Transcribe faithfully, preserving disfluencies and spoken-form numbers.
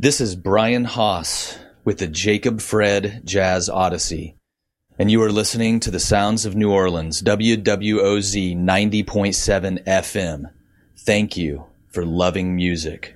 This is Brian Haas with the Jacob Fred Jazz Odyssey, and you are listening to the Sounds of New Orleans, W W O Z ninety point seven F M. Thank you for loving music.